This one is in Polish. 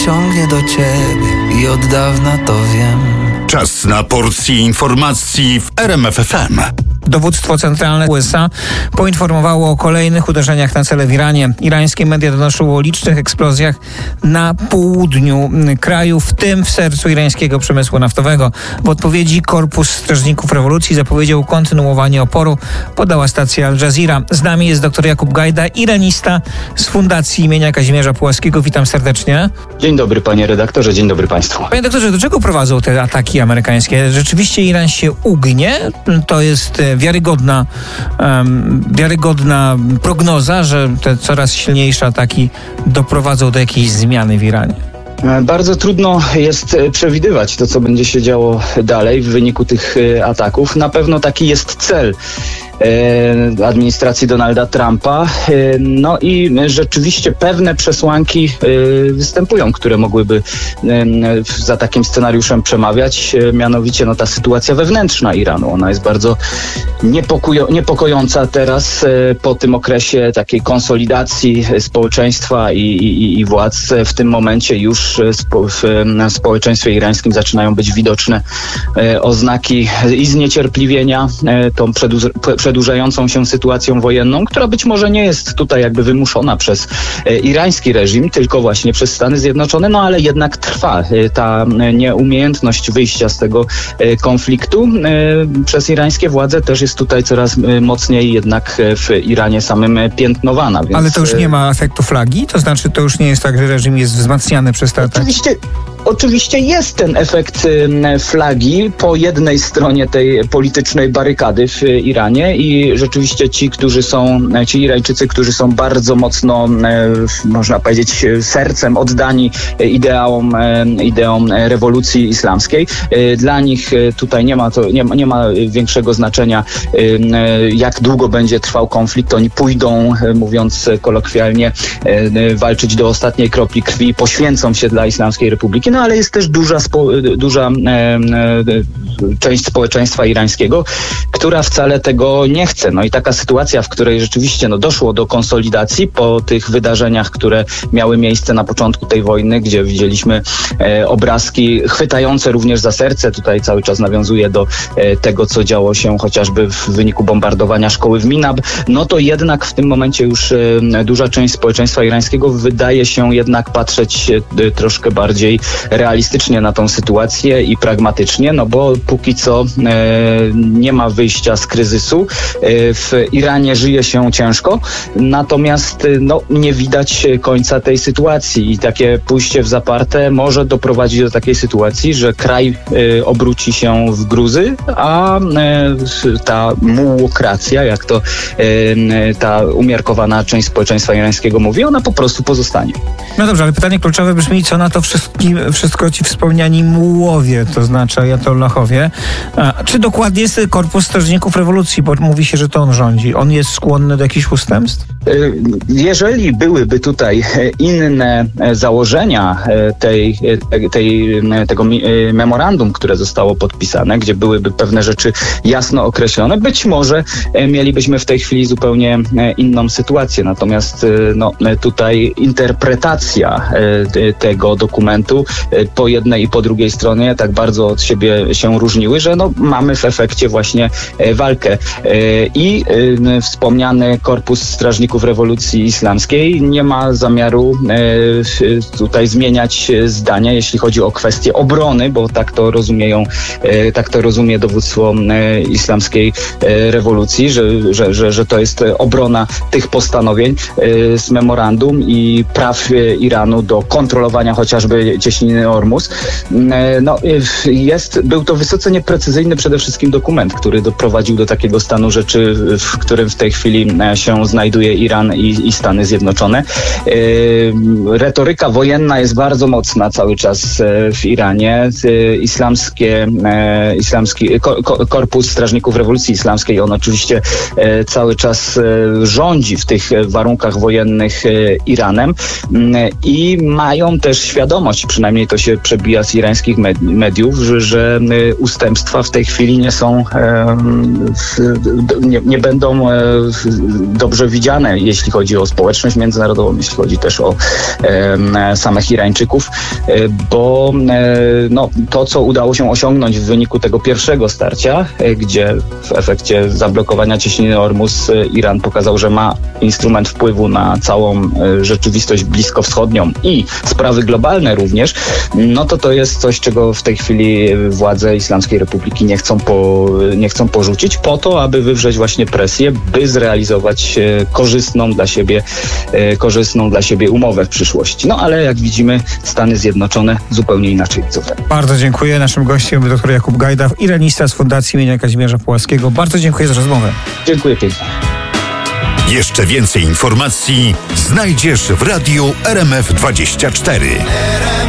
ciągnie do ciebie i od dawna to wiem. Czas na porcję informacji w RMF FM. Dowództwo centralne USA poinformowało o kolejnych uderzeniach na cele w Iranie. Irańskie media donoszą o licznych eksplozjach na południu kraju, w tym w sercu irańskiego przemysłu naftowego. W odpowiedzi Korpus Strażników Rewolucji zapowiedział kontynuowanie oporu, podała stacja Al Jazeera. Z nami jest dr Jakub Gajda, iranista z Fundacji imienia Kazimierza Pułaskiego. Witam serdecznie. Dzień dobry, panie redaktorze, dzień dobry państwu. Panie doktorze, do czego prowadzą te ataki amerykańskie? Rzeczywiście Iran się ugnie? To jest wiarygodna prognoza, że te coraz silniejsze ataki doprowadzą do jakiejś zmiany w Iranie? Bardzo trudno jest przewidywać to, co będzie się działo dalej w wyniku tych ataków. Na pewno taki jest cel administracji Donalda Trumpa. No i rzeczywiście pewne przesłanki występują, które mogłyby za takim scenariuszem przemawiać. Mianowicie ta sytuacja wewnętrzna Iranu. Ona jest bardzo niepokojąca teraz po tym okresie takiej konsolidacji społeczeństwa i władz. W tym momencie już w społeczeństwie irańskim zaczynają być widoczne oznaki i zniecierpliwienia tą przedłużającą się sytuacją wojenną, która być może nie jest tutaj jakby wymuszona przez irański reżim, tylko właśnie przez Stany Zjednoczone, no ale jednak trwa ta nieumiejętność wyjścia z tego konfliktu przez irańskie władze też jest tutaj coraz mocniej jednak w Iranie samym piętnowana. Więc... Ale to już nie ma efektu flagi? To znaczy to już nie jest tak, że reżim jest wzmacniany przez te ataki? Oczywiście jest ten efekt flagi po jednej stronie tej politycznej barykady w Iranie i rzeczywiście ci Irańczycy, którzy są bardzo mocno, można powiedzieć, sercem oddani ideom rewolucji islamskiej. Dla nich tutaj nie ma większego znaczenia, jak długo będzie trwał konflikt. Oni pójdą, mówiąc kolokwialnie, walczyć do ostatniej kropli krwi, poświęcą się dla Islamskiej Republiki. No ale jest też duża część społeczeństwa irańskiego, która wcale tego nie chce. No i taka sytuacja, w której rzeczywiście doszło do konsolidacji po tych wydarzeniach, które miały miejsce na początku tej wojny, gdzie widzieliśmy obrazki chwytające również za serce. Tutaj cały czas nawiązuje do tego, co działo się chociażby w wyniku bombardowania szkoły w Minab. No to jednak w tym momencie już duża część społeczeństwa irańskiego wydaje się jednak patrzeć troszkę bardziej realistycznie na tą sytuację i pragmatycznie, bo póki co nie ma wyjścia z kryzysu. W Iranie żyje się ciężko, natomiast nie widać końca tej sytuacji i takie pójście w zaparte może doprowadzić do takiej sytuacji, że kraj obróci się w gruzy, a ta mułokracja, jak to ta umiarkowana część społeczeństwa irańskiego mówi, ona po prostu pozostanie. No dobrze, ale pytanie kluczowe brzmi, co na to wszystko ci wspomniani mułowie, to znaczy ajatollahowie. Czy dokładnie jest Korpus Strażników Rewolucji, bo mówi się, że to on rządzi. On jest skłonny do jakichś ustępstw? Jeżeli byłyby tutaj inne założenia tego memorandum, które zostało podpisane, gdzie byłyby pewne rzeczy jasno określone, być może mielibyśmy w tej chwili zupełnie inną sytuację. Natomiast tutaj interpretacja tego dokumentu po jednej i po drugiej stronie tak bardzo od siebie się różniły, że mamy w efekcie właśnie walkę. I wspomniany Korpus Strażników Rewolucji Islamskiej nie ma zamiaru tutaj zmieniać zdania, jeśli chodzi o kwestię obrony, bo tak to rozumie dowództwo Islamskiej Rewolucji, że to jest obrona tych postanowień z memorandum i praw Iranu do kontrolowania chociażby cieśniny Ormus. Był to wysoce nieprecyzyjny przede wszystkim dokument, który doprowadził do takiego stanu rzeczy, w którym w tej chwili się znajduje Iran i Stany Zjednoczone. Retoryka wojenna jest bardzo mocna cały czas w Iranie. Korpus Strażników Rewolucji Islamskiej, on oczywiście cały czas rządzi w tych warunkach wojennych Iranem i mają też świadomość, przynajmniej przynajmniej to się przebija z irańskich mediów, że ustępstwa w tej chwili nie są, nie będą dobrze widziane, jeśli chodzi o społeczność międzynarodową, jeśli chodzi też o samych Irańczyków, bo to, co udało się osiągnąć w wyniku tego pierwszego starcia, gdzie w efekcie zablokowania cieśniny Ormus Iran pokazał, że ma instrument wpływu na całą rzeczywistość bliskowschodnią i sprawy globalne również, to jest coś, czego w tej chwili władze Islamskiej Republiki nie chcą porzucić po to, aby wywrzeć właśnie presję, by zrealizować korzystną dla siebie umowę w przyszłości. Ale jak widzimy, Stany Zjednoczone zupełnie inaczej widzą. Bardzo dziękuję. Naszym gościem był dr Jakub Gajda, iranista z Fundacji imienia Kazimierza Pułaskiego. Bardzo dziękuję za rozmowę. Dziękuję pięknie. Jeszcze więcej informacji znajdziesz w radiu RMF24.